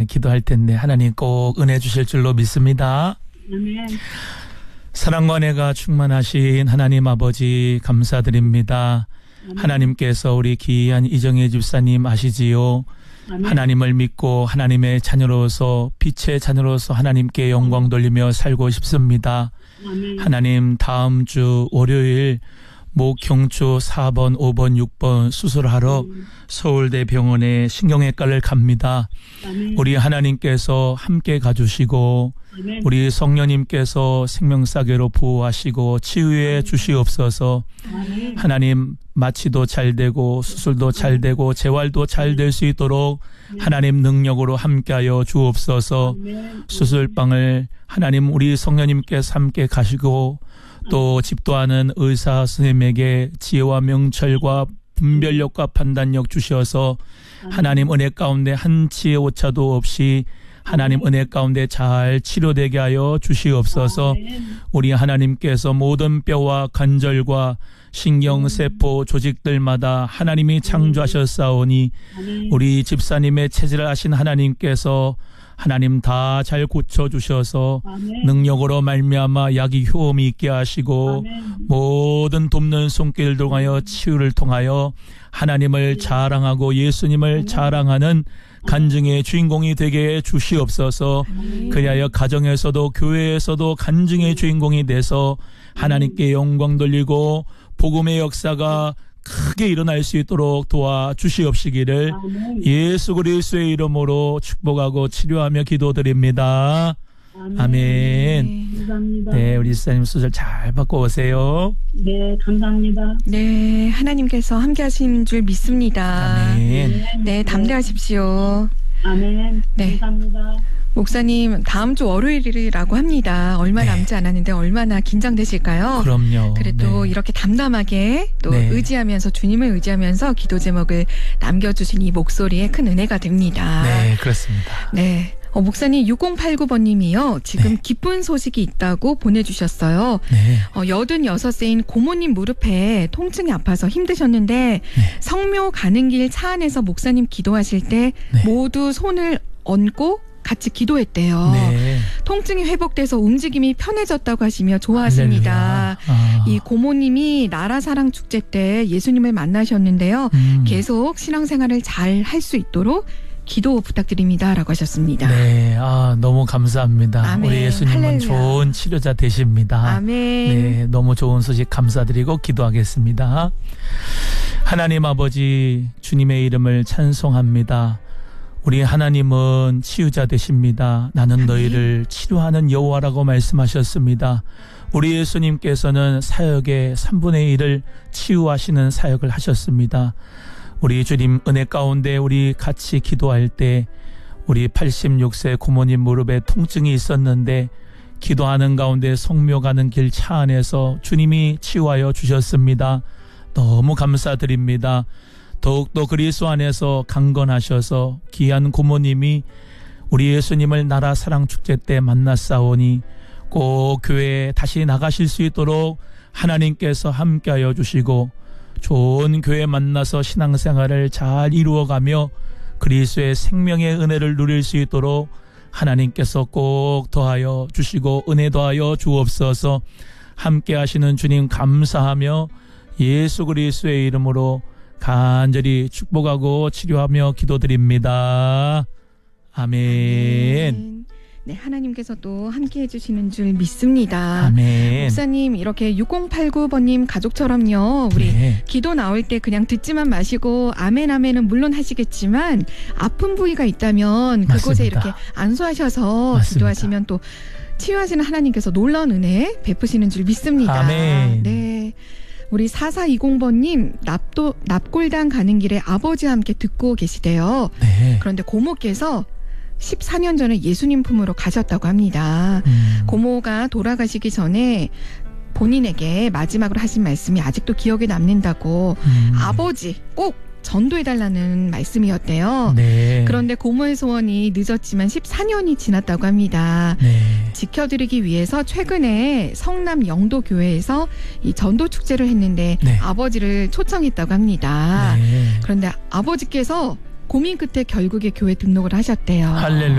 기도할 텐데 하나님 꼭 은혜 주실 줄로 믿습니다. 아멘. 사랑과 은혜가 충만하신 하나님 아버지 감사드립니다. 하나님께서 우리 귀한 이정혜 집사님 아시지요? 아멘. 하나님을 믿고 하나님의 자녀로서 빛의 자녀로서 하나님께 영광 돌리며 살고 싶습니다. 아멘. 하나님 다음 주 월요일 목경추 4번, 5번, 6번 수술하러 서울대 병원에 신경외과를 갑니다. 아멘. 우리 하나님께서 함께 가주시고 아멘. 우리 성령님께서 생명사계로 보호하시고 치유해 주시옵소서. 아멘. 하나님 마취도 잘 되고 수술도 잘 되고 재활도 잘 될 수 있도록 하나님 능력으로 함께하여 주옵소서. 아멘. 수술방을 하나님 우리 성령님께서 함께 가시고 또 집도하는 의사 선생님에게 지혜와 명철과 분별력과 판단력 주셔서 하나님 은혜 가운데 한치의 오차도 없이 하나님 은혜 가운데 잘 치료되게 하여 주시옵소서. 우리 하나님께서 모든 뼈와 관절과 신경세포 조직들마다 하나님이 창조하셨사오니 우리 집사님의 체질을 아신 하나님께서 하나님 다 잘 고쳐주셔서 능력으로 말미암아 약이 효험이 있게 하시고 모든 돕는 손길을 통하여 치유를 통하여 하나님을 자랑하고 예수님을 자랑하는 간증의 주인공이 되게 해 주시옵소서. 그리하여 가정에서도 교회에서도 간증의 주인공이 돼서 하나님께 영광 돌리고 복음의 역사가 크게 일어날 수 있도록 도와주시옵시기를 예수 그리스도의 이름으로 축복하고 치료하며 기도드립니다. 아멘. 감사합니다. 네, 우리 집사님 수술 잘 받고 오세요. 네, 감사합니다. 네, 하나님께서 함께 하시는 줄 믿습니다. 아멘. 네, 담대하십시오. 아멘. 네. 감사합니다. 목사님, 다음 주 월요일이라고 합니다. 얼마 네. 남지 않았는데 얼마나 긴장되실까요? 그럼요. 그래도 네. 이렇게 담담하게 또 네. 의지하면서 주님을 의지하면서 기도 제목을 남겨주신 이 목소리에 큰 은혜가 됩니다. 네, 그렇습니다. 네. 목사님 6089번님이요. 지금 네. 기쁜 소식이 있다고 보내주셨어요. 네. 86세인 고모님 무릎에 통증이 아파서 힘드셨는데 성묘 가는 길 차 안에서 목사님 기도하실 때 네. 모두 손을 얹고 같이 기도했대요. 네. 통증이 회복돼서 움직임이 편해졌다고 하시며 좋아하십니다. 할렐루야. 이 고모님이 나라사랑 축제 때 예수님을 만나셨는데요. 계속 신앙생활을 잘 할 수 있도록 기도 부탁드립니다. 라고 하셨습니다. 네, 너무 감사합니다. 아멘. 우리 예수님은 할렐루야. 좋은 치료자 되십니다. 아멘. 네, 너무 좋은 소식 감사드리고 기도하겠습니다. 하나님 아버지 주님의 이름을 찬송합니다. 우리 하나님은 치유자 되십니다. 나는 너희를 치료하는 여호와라고 말씀하셨습니다. 우리 예수님께서는 사역의 3분의 1을 치유하시는 사역을 하셨습니다. 우리 주님 은혜 가운데 우리 같이 기도할 때 우리 86세 고모님 무릎에 통증이 있었는데 기도하는 가운데 성묘 가는 길 차 안에서 주님이 치유하여 주셨습니다. 너무 감사드립니다. 더욱더 그리스도 안에서 강건하셔서 귀한 고모님이 우리 예수님을 나라 사랑 축제 때 만났사오니 꼭 교회에 다시 나가실 수 있도록 하나님께서 함께하여 주시고 좋은 교회 만나서 신앙생활을 잘 이루어가며 그리스도의 생명의 은혜를 누릴 수 있도록 하나님께서 꼭 더하여 주시고 은혜 더하여 주옵소서. 함께 하시는 주님 감사하며 예수 그리스도의 이름으로 간절히 축복하고 치료하며 기도드립니다. 아멘. 네, 하나님께서 또 함께 해주시는 줄 믿습니다. 아멘. 목사님 이렇게 6089번님 가족처럼요. 우리 네. 기도 나올 때 그냥 듣지만 마시고 아멘 아멘은 물론 하시겠지만 아픈 부위가 있다면 그곳에 맞습니다. 이렇게 안수하셔서 맞습니다. 기도하시면 또 치유하시는 하나님께서 놀라운 은혜 베푸시는 줄 믿습니다. 아멘. 네. 우리 4420번님 납골당 가는 길에 아버지와 함께 듣고 계시대요. 네. 그런데 고모께서 14년 전에 예수님 품으로 가셨다고 합니다. 고모가 돌아가시기 전에 본인에게 마지막으로 하신 말씀이 아직도 기억에 남는다고 아버지 꼭 전도해달라는 말씀이었대요. 네. 그런데 고모의 소원이 늦었지만 14년이 지났다고 합니다. 네. 지켜드리기 위해서 최근에 성남 영도교회에서 이 전도 축제를 했는데 네. 아버지를 초청했다고 합니다. 네. 그런데 아버지께서 고민 끝에 결국에 교회 등록을 하셨대요. 할렐루야.